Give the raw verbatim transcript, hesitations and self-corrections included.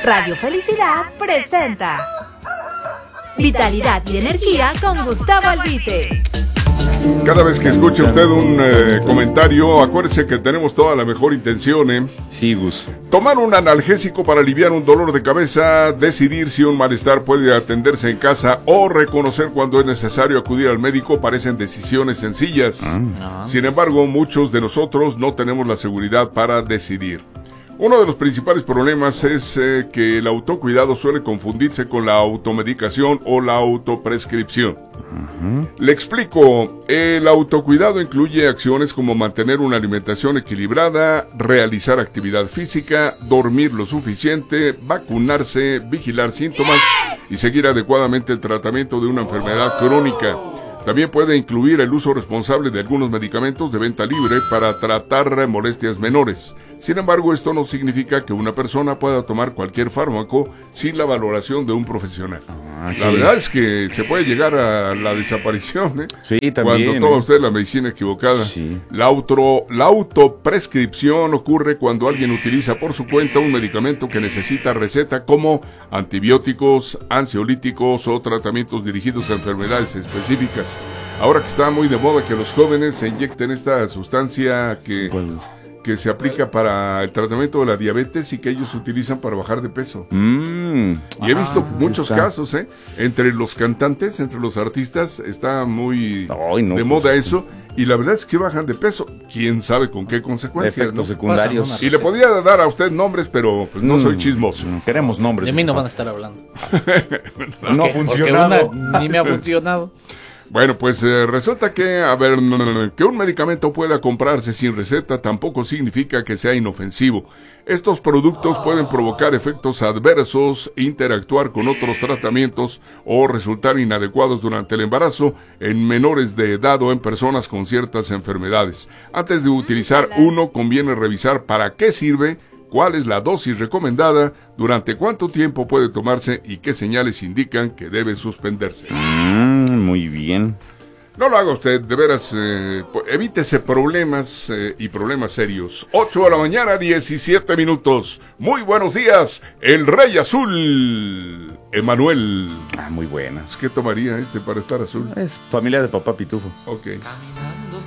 Radio Felicidad presenta Vitalidad y Energía con Gustavo Albite. Cada vez que escuche usted un eh, comentario, acuérdese que tenemos toda la mejor intención, ¿eh? Sí, Gus. Tomar un analgésico para aliviar un dolor de cabeza, decidir si un malestar puede atenderse en casa o reconocer cuando es necesario acudir al médico parecen decisiones sencillas. Ah. Sin embargo, muchos de nosotros no tenemos la seguridad para decidir. Uno de los principales problemas es eh, que el autocuidado suele confundirse con la automedicación o la autoprescripción. Uh-huh. Le explico, el autocuidado incluye acciones como mantener una alimentación equilibrada, realizar actividad física, dormir lo suficiente, vacunarse, vigilar síntomas y seguir adecuadamente el tratamiento de una enfermedad crónica. También puede incluir el uso responsable de algunos medicamentos de venta libre para tratar molestias menores. Sin embargo, esto no significa que una persona pueda tomar cualquier fármaco sin la valoración de un profesional. Ah, sí. La verdad es que se puede llegar a la desaparición, ¿eh? Sí, también. Cuando toma usted la medicina equivocada. Sí. La, auto, la autoprescripción ocurre cuando alguien utiliza por su cuenta un medicamento que necesita receta, como antibióticos, ansiolíticos o tratamientos dirigidos a enfermedades específicas. Ahora que está muy de moda que los jóvenes se inyecten esta sustancia que... Pues... que se aplica para el tratamiento de la diabetes y que ellos utilizan para bajar de peso. Mm. Y he visto ah, muchos casos, ¿eh? Entre los cantantes, entre los artistas, está muy Ay, no, de pues, moda eso. Y la verdad es que bajan de peso. ¿Quién sabe con qué consecuencias? Efectos ¿no? secundarios. Y le podría dar a usted nombres, pero pues no mm, soy chismoso. Queremos nombres. De mí no van a estar hablando. no, no ha funcionado. Una, ni me ha funcionado. Bueno, pues eh, resulta que, a ver, que un medicamento pueda comprarse sin receta tampoco significa que sea inofensivo. Estos productos pueden provocar efectos adversos, interactuar con otros tratamientos o resultar inadecuados durante el embarazo en menores de edad o en personas con ciertas enfermedades. Antes de utilizar uno, conviene revisar para qué sirve, cuál es la dosis recomendada, durante cuánto tiempo puede tomarse y qué señales indican que debe suspenderse. Mm, muy bien. No lo haga usted, de veras, eh, evítese problemas eh, y problemas serios. ocho de la mañana, diecisiete minutos. Muy buenos días, el Rey Azul, Emanuel. Ah, muy buena. ¿Qué tomaría este para estar azul? Es familia de Papá Pitufo. Ok. Caminando